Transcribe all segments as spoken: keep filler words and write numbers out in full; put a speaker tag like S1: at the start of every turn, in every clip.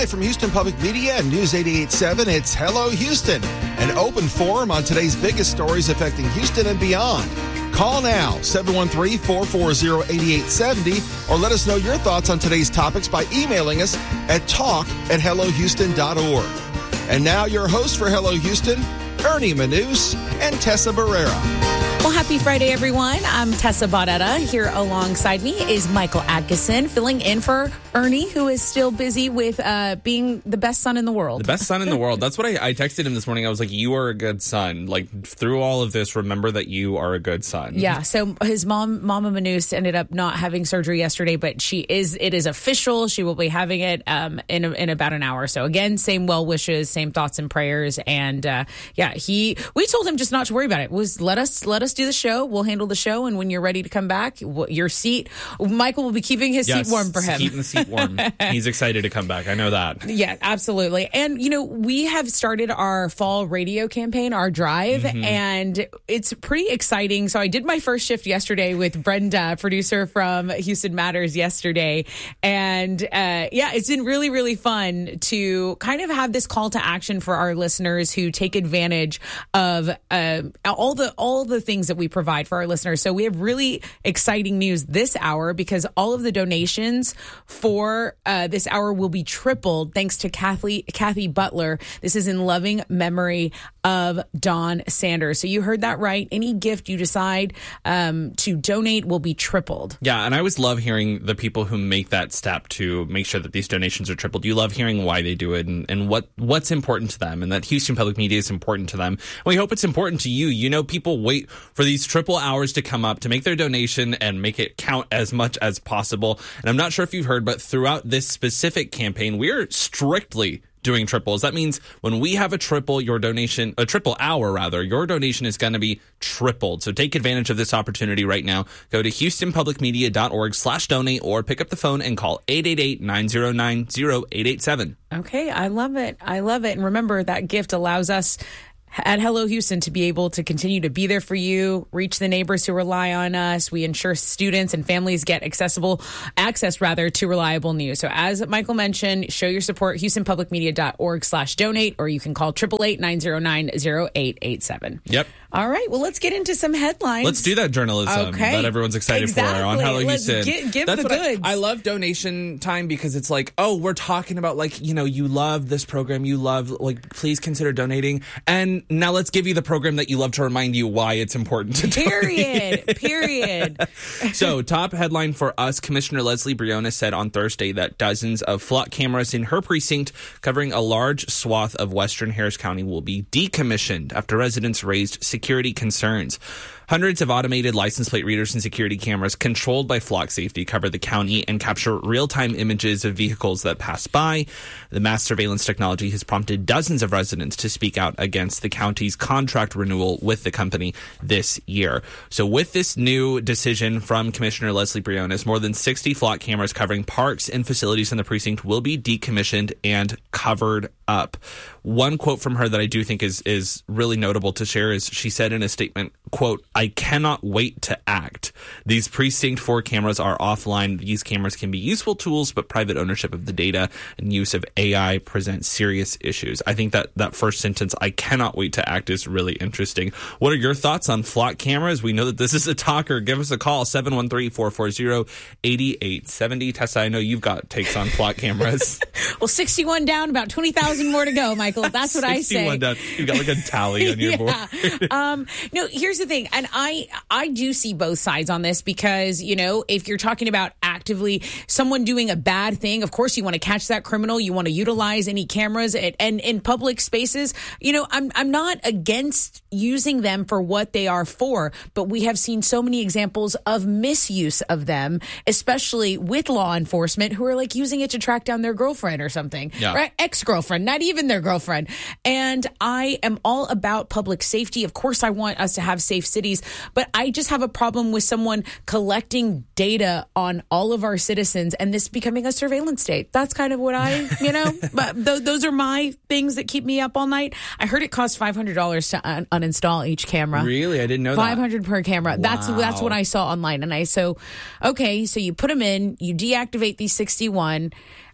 S1: Live from Houston Public Media and News eighty-eight point seven, it's Hello Houston, an open forum on today's biggest stories affecting Houston and beyond. Call now, seven one three, four four zero, eight eight seven zero, or let us know your thoughts on today's topics by emailing us at talk at hello houston dot org. And now your hosts for Hello Houston, Ernie Manous and Tessa Barrera.
S2: Well, happy Friday, everyone. I'm Tessa Barrera. Here alongside me is Michael Atkinson, filling in for Ernie, who is still busy with uh, being the best son in the world.
S3: The best son in the world. That's what I, I texted him this morning. I was like, you are a good son. Like, through all of this, remember that you are a good son.
S2: Yeah, so his mom, Mama Manous, ended up not having surgery yesterday, but she is. It is official. She will be having it um, in, a, in about an hour. So, again, same well wishes, same thoughts and prayers. And, uh, yeah, he. we told him just not to worry about it. Was let us let us do the show. We'll handle the show. And when you're ready to come back, your seat, Michael will be keeping his
S3: yes,
S2: seat warm for him.
S3: Keeping the seat warm. He's excited to come back. I know that.
S2: Yeah, absolutely. And, you know, we have started our fall radio campaign, our drive, mm-hmm. and it's pretty exciting. So I did my first shift yesterday with Brenda, producer from Houston Matters yesterday. And, uh, yeah, it's been really, really fun to kind of have this call to action for our listeners who take advantage of uh, all the all the things that we provide for our listeners. So we have really exciting news this hour because all of the donations for uh, this hour will be tripled thanks to Kathy, Kathy Butler. This is in loving memory of Don Sanders. So you heard that right. Any gift you decide um, to donate will be tripled.
S3: Yeah, and I always love hearing the people who make that step to make sure that these donations are tripled. You love hearing why they do it and, and what what's important to them, and that Houston Public Media is important to them. And we hope it's important to you. You know, people wait for these triple hours to come up to make their donation and make it count as much as possible. And I'm not sure if you've heard, but throughout this specific campaign, we're strictly doing triples. That means when we have a triple, your donation, a triple hour rather, your donation is going to be tripled. So take advantage of this opportunity right now. Go to houston public media dot org slash donate or pick up the phone and call eight eight eight, nine zero nine, zero eight eight seven.
S2: Okay, I love it. I love it. And remember, that gift allows us at Hello Houston to be able to continue to be there for you, reach the neighbors who rely on us. We ensure students and families get accessible access rather to reliable news. So as Michael mentioned, show your support, houston public media dot org slash donate, or you can call eight eight eight, nine zero nine, zero eight eight seven.
S3: Yep.
S2: All right. Well, let's get into some headlines.
S3: Let's do that journalism
S2: okay.
S3: that everyone's excited
S2: exactly.
S3: for on Hello
S2: let's
S3: Houston.
S2: Get, give
S3: That's
S2: the
S3: what
S2: goods.
S3: I, I love donation time because it's like, oh, we're talking about like, you know, you love this program. You love, like, please consider donating. And now let's give you the program that you love to remind you why it's important to
S2: Period.
S3: donate.
S2: Period.
S3: So, top headline for us, Commissioner Leslie Briones said on Thursday that dozens of flock cameras in her precinct covering a large swath of western Harris County will be decommissioned after residents raised security concerns. Hundreds of automated license plate readers and security cameras controlled by Flock Safety cover the county and capture real-time images of vehicles that pass by. The mass surveillance technology has prompted dozens of residents to speak out against the county's contract renewal with the company this year. So with this new decision from Commissioner Leslie Briones, more than sixty Flock cameras covering parks and facilities in the precinct will be decommissioned and covered up. One quote from her that I do think is is really notable to share is she said in a statement, quote, "I cannot wait to act. These precinct four cameras are offline. These cameras can be useful tools, but private ownership of the data and use of A I present serious issues." I think that that first sentence, "I cannot wait to act," is really interesting. What are your thoughts on Flock cameras? We know that this is a talker. Give us a call, seven one three, four four zero, eight eight seven zero. Tessa, I know you've got takes on Flock cameras.
S2: Well, sixty-one down, about twenty thousand more to go, Michael. That's what I say.
S3: sixty-one down. You've got like a tally on your
S2: yeah.
S3: board.
S2: um, no, here's the thing. And I, I do see both sides on this because, you know, if you're talking about actively someone doing a bad thing, of course you want to catch that criminal. You want to utilize any cameras and, and in public spaces. You know, I'm, I'm not against using them for what they are for, but we have seen so many examples of misuse of them, especially with law enforcement who are like using it to track down their girlfriend or something,
S3: yeah.
S2: right? Ex-girlfriend, not even their girlfriend. And I am all about public safety. Of course, I want us to have safe cities, but I just have a problem with someone collecting data on all of our citizens and this becoming a surveillance state. That's kind of what I, you know, but th- those are my things that keep me up all night. I heard it costs five hundred dollars to un- uninstall each camera.
S3: Really? I didn't know
S2: five hundred dollars
S3: that.
S2: per camera.
S3: Wow.
S2: That's that's what I saw online. And I, so, okay, so you put them in, you deactivate these sixty-one.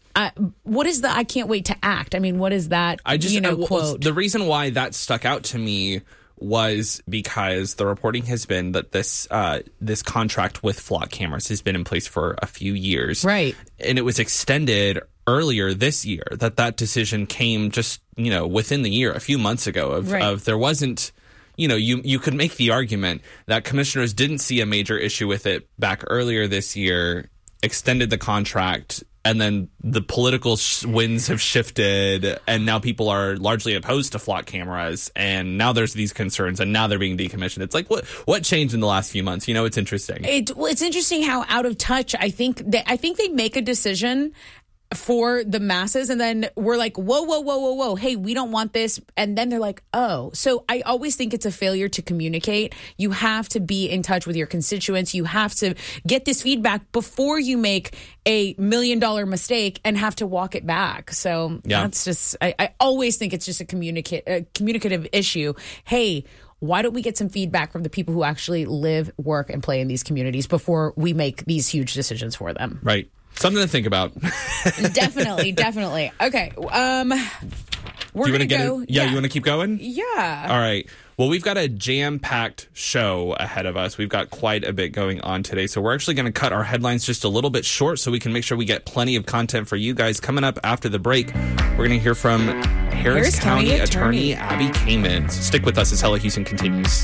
S2: Uh, what is the I can't wait to act? I mean, what is that,
S3: I just,
S2: you know,
S3: I, well,
S2: quote?
S3: The reason why that stuck out to me was because the reporting has been that this uh, this contract with Flock Cameras has been in place for a few years.
S2: Right.
S3: And it was extended earlier this year, that that decision came just, you know, within the year, a few months ago, of,
S2: right.
S3: of there wasn't, you know, you, you could make the argument that commissioners didn't see a major issue with it back earlier this year, extended the contract, and then the political sh- winds have shifted, and now people are largely opposed to Flock Cameras, and now there's these concerns, and now they're being decommissioned. It's like, what what changed in the last few months? You know, it's interesting.
S2: It, well, it's interesting how out of touch I think they, I think they make a decision for the masses, and then we're like, whoa, whoa, whoa, whoa, whoa, hey, we don't want this. And then they're like, oh. So I always think it's a failure to communicate. You have to be in touch with your constituents. You have to get this feedback before you make a million dollar mistake and have to walk it back. So yeah. that's just, I, I always think it's just a, communica- a communicative issue. Hey, why don't we get some feedback from the people who actually live, work, and play in these communities before we make these huge decisions for them?
S3: Right. Something to think about.
S2: definitely, definitely. Okay. Um, we're
S3: going to
S2: go.
S3: It? Yeah, yeah, you want to keep going?
S2: Yeah.
S3: All right. Well, we've got a jam-packed show ahead of us. We've got quite a bit going on today. So we're actually going to cut our headlines just a little bit short so we can make sure we get plenty of content for you guys. Coming up after the break, we're going to hear from Harris, Harris County, County Attorney, Attorney Abby Kamen. So stick with us as Hello Houston continues.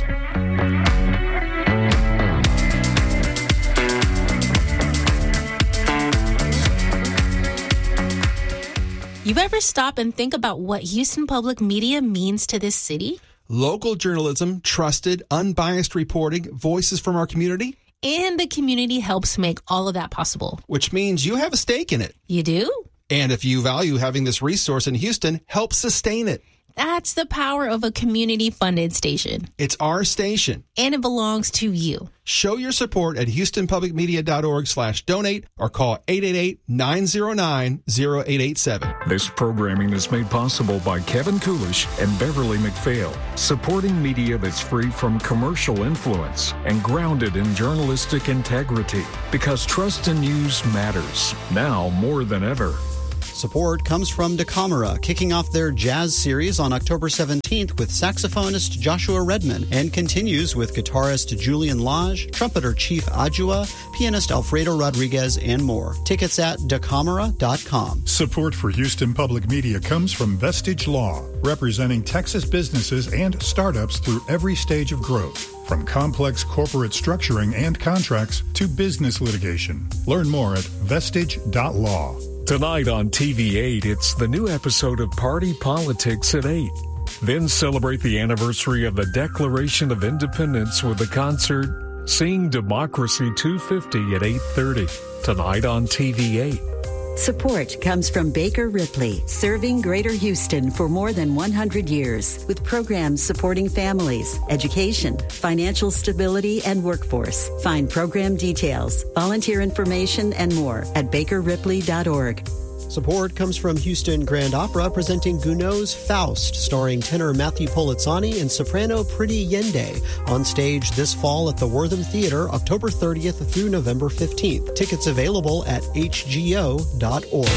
S4: You ever stop and think about what Houston Public Media means to this city?
S1: Local journalism, trusted, unbiased reporting, voices from our community.
S4: And the community helps make all of that possible.
S1: Which means you have a stake in it.
S4: You do?
S1: And if you value having this resource in Houston, help sustain it.
S4: That's the power of a community-funded station.
S1: It's our station.
S4: And it belongs to you.
S1: Show your support at houstonpublicmedia.org slash donate or call eight eight eight, nine zero nine, zero eight eight seven.
S5: This programming is made possible by Kevin Coolish and Beverly McPhail, supporting media that's free from commercial influence and grounded in journalistic integrity, because trust in news matters, now more than ever.
S6: Support comes from DeCamera, kicking off their jazz series on October seventeenth with saxophonist Joshua Redman, and continues with guitarist Julian Lage, trumpeter Chief Ajua, pianist Alfredo Rodriguez, and more. Tickets at decamera dot com.
S7: Support for Houston Public Media comes from Vestige Law, representing Texas businesses and startups through every stage of growth, from complex corporate structuring and contracts to business litigation. Learn more at vestige dot law.
S5: Tonight on T V eight, it's the new episode of Party Politics at eight. Then celebrate the anniversary of the Declaration of Independence with the concert Sing Democracy two fifty at eight thirty. Tonight on T V eight.
S8: Support comes from Baker Ripley, serving Greater Houston for more than one hundred years, with programs supporting families, education, financial stability, and workforce. Find program details, volunteer information, and more at baker ripley dot org.
S6: Support comes from Houston Grand Opera, presenting Gounod's Faust, starring tenor Matthew Polizzani and soprano Pretty Yende, on stage this fall at the Wortham Theater, October thirtieth through November fifteenth. Tickets available at h g o dot org.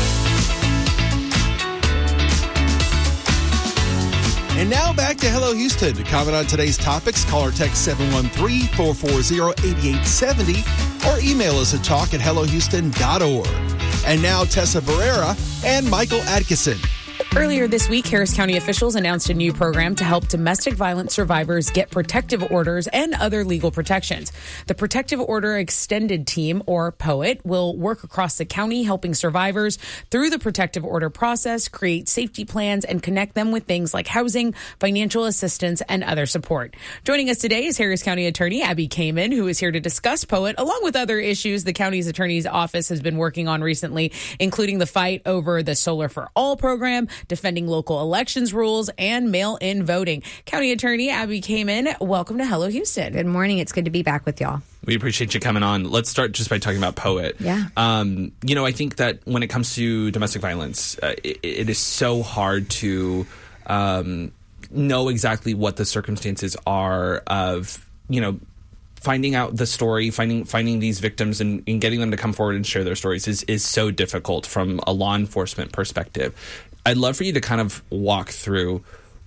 S1: And now back to Hello Houston. To comment on today's topics, call or text seven one three, four four zero, eight eight seven zero or email us at talk at hello houston dot org. And now Tessa Barrera and Michael Atkinson.
S2: Earlier this week, Harris County officials announced a new program to help domestic violence survivors get protective orders and other legal protections. The Protective Order Extended Team, or POET, will work across the county, helping survivors through the protective order process, create safety plans, and connect them with things like housing, financial assistance, and other support. Joining us today is Harris County Attorney Abby Kamen, who is here to discuss POET, along with other issues the county's attorney's office has been working on recently, including the fight over the Solar for All program, defending local elections rules, and mail-in voting. County Attorney Abby Kamen, welcome to Hello Houston.
S9: Good morning. It's good to be back with y'all.
S3: We appreciate you coming on. Let's start just by talking about POET.
S9: Yeah.
S3: Um, you know, I think that when it comes to domestic violence, uh, it, it is so hard to um, know exactly what the circumstances are of, you know, finding out the story, finding finding these victims and, and getting them to come forward and share their stories is, is so difficult from a law enforcement perspective. I'd love for you to kind of walk through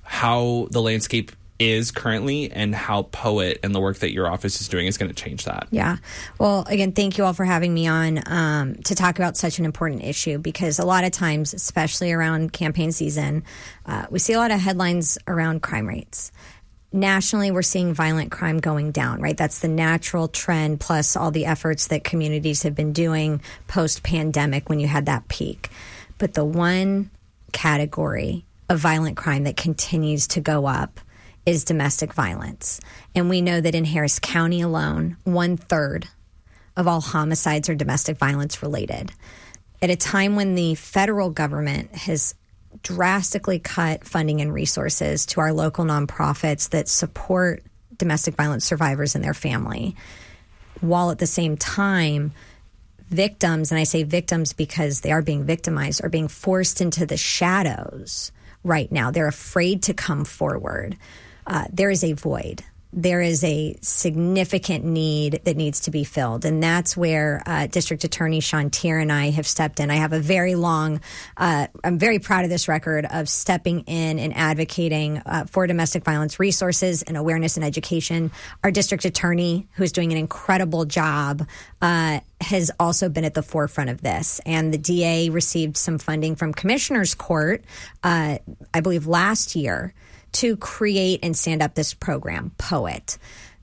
S3: how the landscape is currently and how POET and the work that your office is doing is going to change that.
S9: Yeah. Well, again, thank you all for having me on um, to talk about such an important issue, because a lot of times, especially around campaign season, uh, we see a lot of headlines around crime rates. Nationally, we're seeing violent crime going down, right? That's the natural trend, plus all the efforts that communities have been doing post-pandemic when you had that peak. But the one category of violent crime that continues to go up is domestic violence. And we know that in Harris County alone, one third of all homicides are domestic violence related. At a time when the federal government has drastically cut funding and resources to our local nonprofits that support domestic violence survivors and their family, while at the same time, victims, and I say victims because they are being victimized, are being forced into the shadows right now. They're afraid to come forward. Uh, there is a void. There is a significant need that needs to be filled. And that's where uh, District Attorney Sean Tier and I have stepped in. I have a very long, uh, I'm very proud of this record of stepping in and advocating uh, for domestic violence resources and awareness and education. Our District Attorney, who is doing an incredible job, uh, has also been at the forefront of this. And the D A received some funding from Commissioner's Court, uh, I believe last year, to create and stand up this program, POET.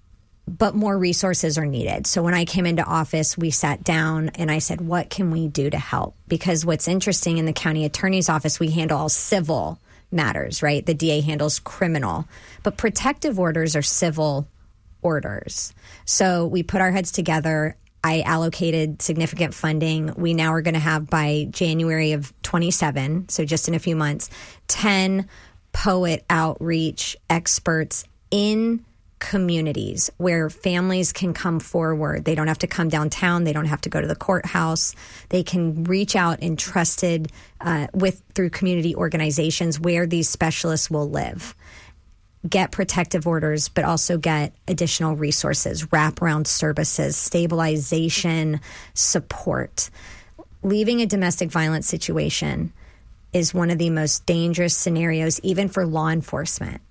S9: But more resources are needed. So when I came into office, we sat down and I said, what can we do to help? Because what's interesting in the county attorney's office, we handle all civil matters, right? The D A handles criminal. But protective orders are civil orders. So we put our heads together. I allocated significant funding. We now are going to have by January of twenty-seven, so just in a few months, ten POET outreach experts in communities where families can come forward. They don't have to come downtown. They don't have to go to the courthouse. They can reach out and trusted uh, with through community organizations where these specialists will live. Get protective orders, but also get additional resources, wraparound services, stabilization, support. Leaving a domestic violence situation is one of the most dangerous scenarios, even for law enforcement.